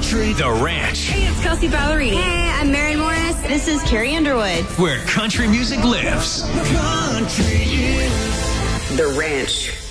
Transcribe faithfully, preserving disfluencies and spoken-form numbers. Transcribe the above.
Country, The Ranch. Hey, it's Kelsey Ballerini. Hey, I'm Maren Morris. This is Carrie Underwood. Where country music lives. Country is The Ranch.